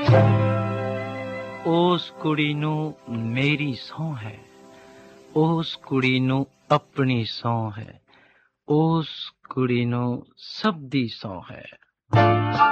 ਉਸ ਕੁੜੀ ਨੂੰ ਮੇਰੀ ਸਹੁੰ ਹੈ, ਉਸ ਕੁੜੀ ਨੂੰ ਆਪਣੀ ਸਹੁੰ ਹੈ, ਉਸ ਕੁੜੀ ਨੂੰ ਸਭ ਦੀ ਸਹੁੰ ਹੈ।